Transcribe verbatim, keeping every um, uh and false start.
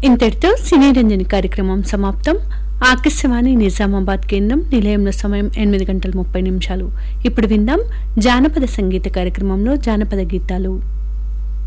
ఇంతటితో సినీ రంజని కార్యక్రమం సమాప్తం. ఆకాశవాణి నిజామాబాద్ కేంద్రం నిలయంలో సమయం ఎనిమిది గంటల ముప్పై నిమిషాలు. ఇప్పుడు విందాం జానపద సంగీత కార్యక్రమంలో జానపద గీతాలు.